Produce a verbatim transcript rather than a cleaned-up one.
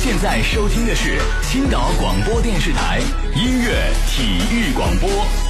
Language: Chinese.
现在收听的是青岛广播电视台音乐体育广播。